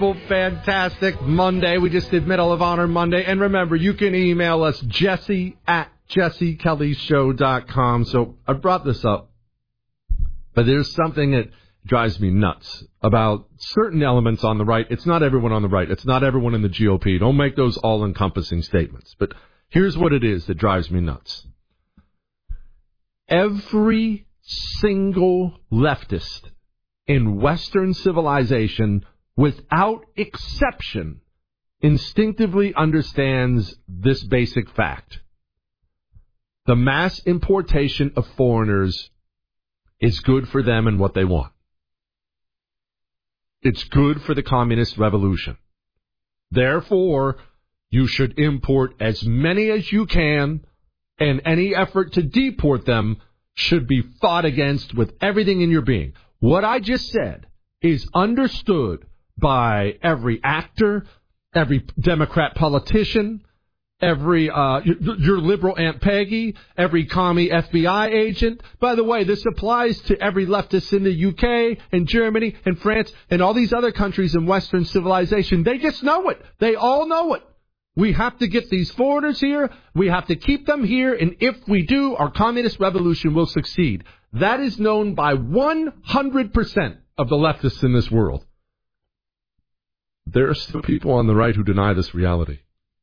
wonderful, fantastic Monday. We just did Medal of Honor Monday. And remember, you can email us, jesse@jessekellyshow.com. So I brought this up, but there's something that drives me nuts about certain elements on the right. It's not everyone on the right. It's not everyone in the GOP. Don't make those all-encompassing statements. But here's what it is that drives me nuts. Every single leftist in Western civilization, without exception, instinctively understands this basic fact. The mass importation of foreigners is good for them and what they want. It's good for the communist revolution. Therefore, you should import as many as you can, and any effort to deport them should be fought against with everything in your being. What I just said is understood by every actor, every Democrat politician, every your liberal Aunt Peggy, every commie FBI agent. By the way, this applies to every leftist in the UK and Germany and France and all these other countries in Western civilization. They just know it. They all know it. We have to get these foreigners here. We have to keep them here. And if we do, our communist revolution will succeed. That is known by 100% of the leftists in this world. There are still people on the right who deny this reality.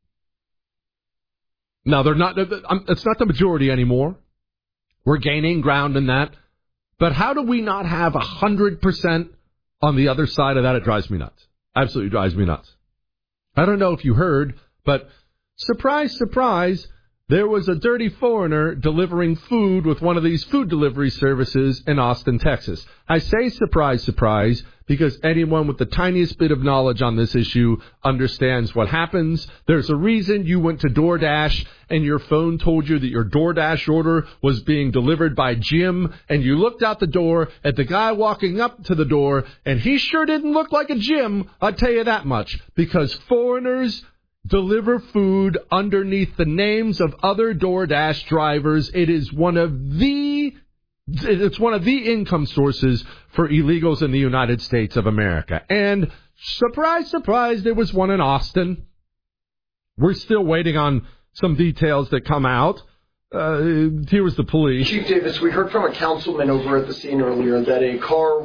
Now, they're not. It's not the majority anymore. We're gaining ground in that. But how do we not have 100% on the other side of that? It drives me nuts. Absolutely drives me nuts. I don't know if you heard, but surprise, surprise, there was a dirty foreigner delivering food with one of these food delivery services in Austin, Texas. I say surprise, surprise, because anyone with the tiniest bit of knowledge on this issue understands what happens. There's a reason you went to DoorDash and your phone told you that your DoorDash order was being delivered by Jim, and you looked out the door at the guy walking up to the door, and he sure didn't look like a Jim, I'll tell you that much, because foreigners deliver food underneath the names of other DoorDash drivers. It's one of the income sources for illegals in the United States of America. And surprise, surprise, there was one in Austin. We're still waiting on some details that come out. Here was the police. Chief Davis, we heard from a councilman over at the scene earlier that a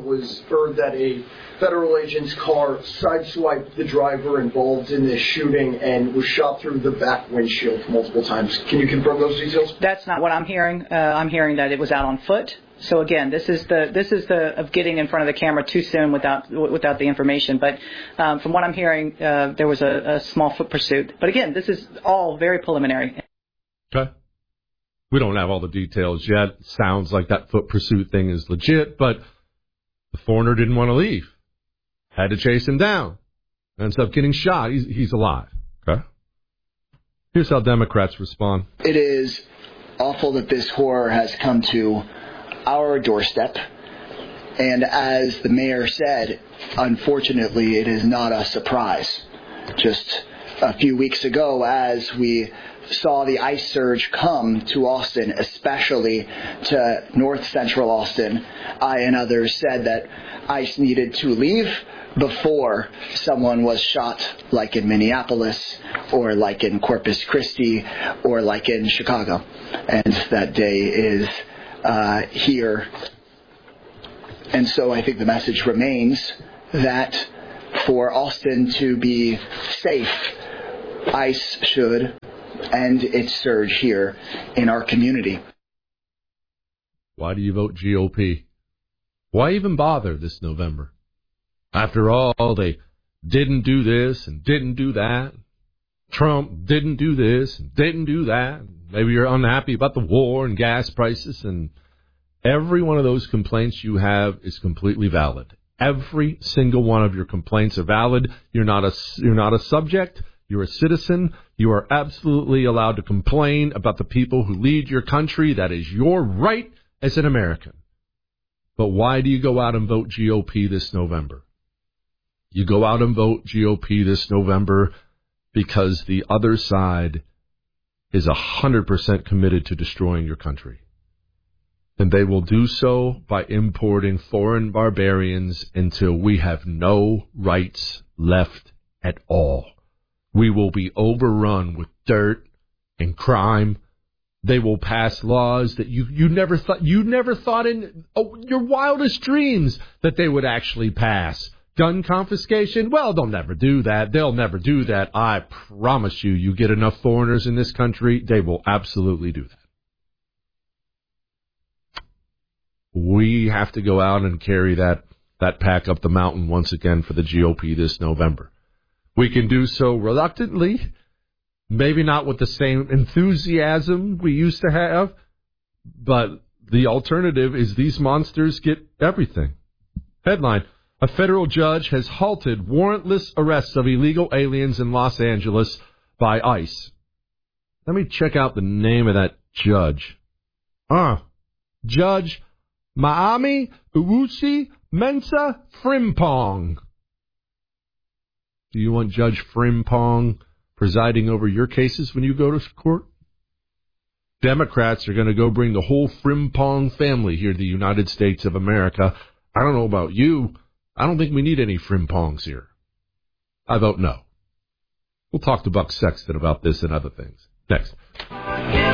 federal agent's car sideswiped the driver involved in this shooting and was shot through the back windshield multiple times. Can you confirm those details? That's not what I'm hearing. I'm hearing that it was out on foot. So again, this is the of getting in front of the camera too soon without the information. But from what I'm hearing, there was a small foot pursuit. But again, this is all very preliminary. Okay. We don't have all the details yet. Sounds like that foot pursuit thing is legit, but the foreigner didn't want to leave. Had to chase him down. Ends up getting shot. He's alive. Okay. Here's how Democrats respond. It is awful that this horror has come to our doorstep. And as the mayor said, unfortunately, it is not a surprise. Just a few weeks ago, as we saw the ICE surge come to Austin, especially to north central Austin, I and others said that ICE needed to leave before someone was shot, like in Minneapolis or like in Corpus Christi or like in Chicago. And that day is here. And so I think the message remains that for Austin to be safe, ICE should end its surge here in our community. Why do you vote GOP? Why even bother this November? After all, they didn't do this and didn't do that. Trump didn't do this and didn't do that. Maybe you're unhappy about the war and gas prices, and every one of those complaints you have is completely valid. Every single one of your complaints are valid. You're not a subject. You're a citizen. You are absolutely allowed to complain about the people who lead your country. That is your right as an American. But why do you go out and vote GOP this November? You go out and vote GOP this November because the other side is 100% committed to destroying your country. And they will do so by importing foreign barbarians until we have no rights left at all. We will be overrun with dirt and crime. They will pass laws that you never thought in your wildest dreams that they would actually pass. Gun confiscation? Well, they'll never do that. They'll never do that. I promise you, you get enough foreigners in this country, they will absolutely do that. We have to go out and carry that pack up the mountain once again for the GOP this November. We can do so reluctantly, maybe not with the same enthusiasm we used to have, but the alternative is these monsters get everything. Headline: a federal judge has halted warrantless arrests of illegal aliens in Los Angeles by ICE. Let me check out the name of that judge. Judge Maami Uwusi Mensah Frimpong. Do you want Judge Frimpong presiding over your cases when you go to court? Democrats are going to go bring the whole Frimpong family here to the United States of America. I don't know about you. I don't think we need any Frimpongs here. I vote no. We'll talk to Buck Sexton about this and other things. Next.